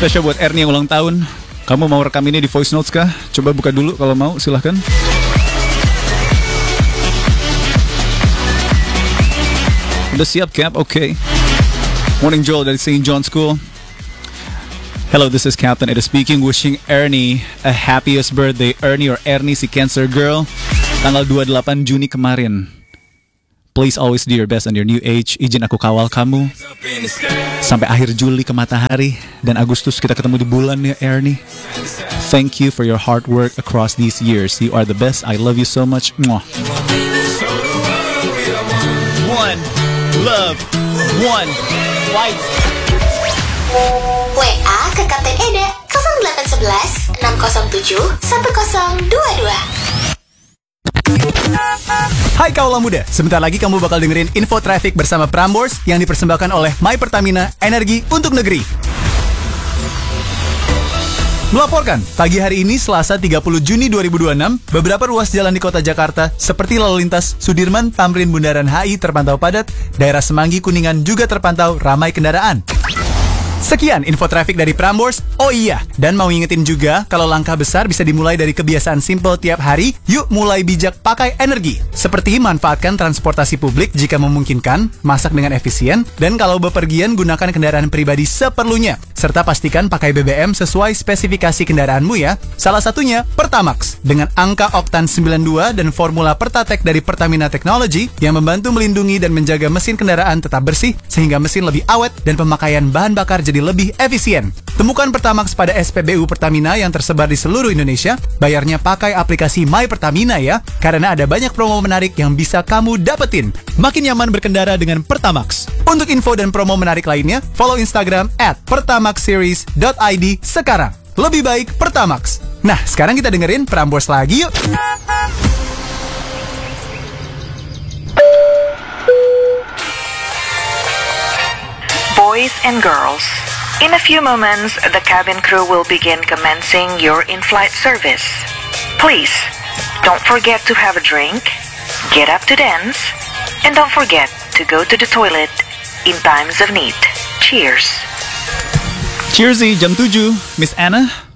Spesial buat Ernie yang ulang tahun. Kamu mau rekam ini di voice notes kah? Coba buka dulu kalau mau, silahkan. Udah siap, Cap? Oke. Morning, Joel dari St. John School. Hello, this is Captain Eda speaking, wishing Ernie a happiest birthday. Ernie or Ernie, si Cancer Girl, tanggal 28 Juni kemarin. Please always do your best on your new age. Izin aku kawal kamu sampai akhir Juli ke matahari. Dan Agustus kita ketemu di bulan ya, Ernie. Thank you for your hard work across these years. You are the best. I love you so much. Mwah. One love, one life. WA ke Kapten Eda 0811 607 1022. Hai kaulah muda, sebentar lagi kamu bakal dengerin info traffic bersama Prambors yang dipersembahkan oleh My Pertamina, energi untuk negeri. Melaporkan, pagi hari ini Selasa 30 Juni 2026, beberapa ruas jalan di kota Jakarta seperti lalu lintas Sudirman, Tamrin, Bundaran HI terpantau padat, daerah Semanggi, Kuningan juga terpantau ramai kendaraan. Sekian info traffic dari Prambors. Oh iya, dan mau ngingetin juga kalau langkah besar bisa dimulai dari kebiasaan simple tiap hari. Yuk mulai bijak pakai energi. Seperti manfaatkan transportasi publik jika memungkinkan, masak dengan efisien, dan kalau bepergian gunakan kendaraan pribadi seperlunya. Serta pastikan pakai BBM sesuai spesifikasi kendaraanmu ya. Salah satunya Pertamax dengan angka oktan 92 dan formula Pertatek dari Pertamina Technology yang membantu melindungi dan menjaga mesin kendaraan tetap bersih sehingga mesin lebih awet dan pemakaian bahan bakar jadi lebih efisien. Temukan Pertamax pada SPBU Pertamina yang tersebar di seluruh Indonesia. Bayarnya pakai aplikasi My Pertamina ya, karena ada banyak promo menarik yang bisa kamu dapetin. Makin nyaman berkendara dengan Pertamax. Untuk info dan promo menarik lainnya, follow Instagram @pertamaxseries.id sekarang. Lebih baik Pertamax. Nah, sekarang kita dengerin Prambors lagi yuk. Boys and girls, in a few moments, the cabin crew will begin commencing your in-flight service. Please, don't forget to have a drink, get up to dance, and don't forget to go to the toilet in times of need. Cheers! Cheersy, jam 7, Miss Anna.